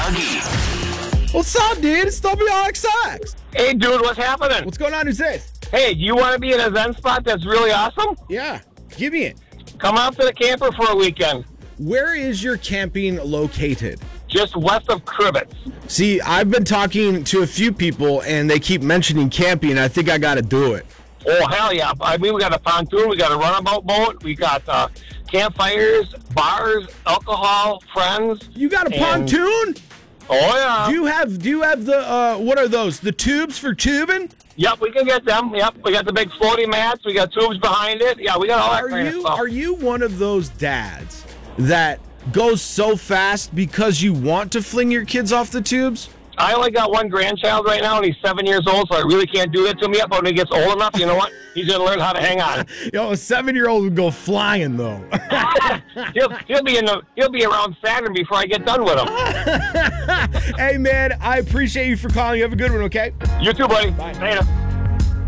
Dougie. What's up, dude? It's WRXX. Hey, dude, what's happening? What's going on? Who's this? Hey, do you want to be in a Zen spot that's really awesome? Yeah, give me it. Come out to the camper for a weekend. Where is your camping located? Just west of Cribbets. See, I've been talking to a few people, and they keep mentioning camping. I think I got to do it. Oh, hell yeah. I mean, we got a pontoon, we got a runabout boat, we got campfires, bars, alcohol, friends. You got a pontoon? Oh, yeah. Do you have the, what are those? The tubes for tubing? Yep, we can get them. Yep, we got the big floating mats. We got tubes behind it. Yeah, we got all that kind of stuff. Are you one of those dads that goes so fast because you want to fling your kids off the tubes? I only got one grandchild right now, and he's 7 years old, so I really can't do that to him yet. But when he gets old enough, you know what? He's going to learn how to hang on. Yo, a 7-year-old would go flying, though. he'll be around Saturn before I get done with him. Hey, man, I appreciate you for calling. You have a good one, okay? You too, buddy. Bye. Later.